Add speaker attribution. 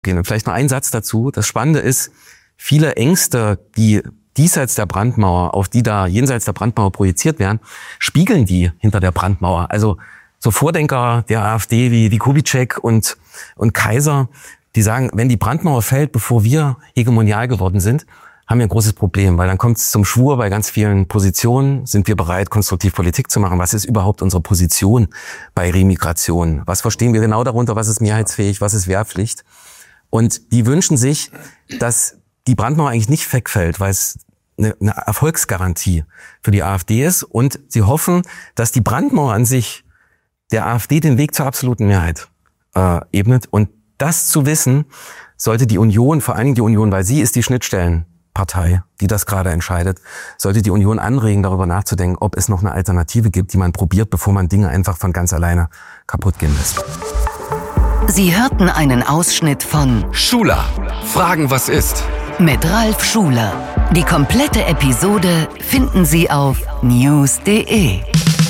Speaker 1: gehen. Und vielleicht noch ein Satz dazu. Das Spannende ist, viele Ängste, die diesseits der Brandmauer, auf die da jenseits der Brandmauer projiziert werden, spiegeln die hinter der Brandmauer. Also so Vordenker der AfD wie Kubitschek und Kaiser, die sagen, wenn die Brandmauer fällt, bevor wir hegemonial geworden sind, haben wir ein großes Problem, weil dann kommt es zum Schwur bei ganz vielen Positionen. Sind wir bereit, konstruktiv Politik zu machen? Was ist überhaupt unsere Position bei Remigration? Was verstehen wir genau darunter? Was ist mehrheitsfähig? Was ist Wehrpflicht? Und die wünschen sich, dass die Brandmauer eigentlich nicht wegfällt, weil es eine Erfolgsgarantie für die AfD ist. Und sie hoffen, dass die Brandmauer an sich der AfD den Weg zur absoluten Mehrheit ebnet. Und das zu wissen, sollte die Union, vor allen Dingen die Union, weil sie ist die Schnittstellenpartei, die das gerade entscheidet, sollte die Union anregen, darüber nachzudenken, ob es noch eine Alternative gibt, die man probiert, bevor man Dinge einfach von ganz alleine kaputt gehen lässt.
Speaker 2: Sie hörten einen Ausschnitt von
Speaker 3: Schuler. Fragen, was ist?
Speaker 2: Mit Ralf Schuler. Die komplette Episode finden Sie auf news.de.